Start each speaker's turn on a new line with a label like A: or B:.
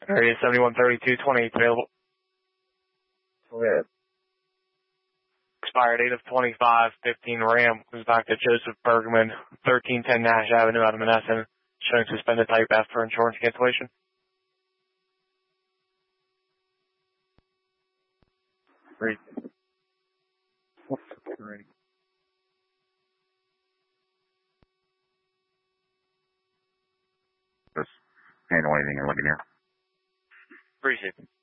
A: Area 7132, 28 available.
B: Go ahead.
A: Expired date of 2515 Ram was back to Joseph Bergman, 1310 Nash Avenue out of Menneson, showing suspended type F for insurance cancellation.
B: Great.
C: Ready. Just handle anything you're looking here.
A: Appreciate it.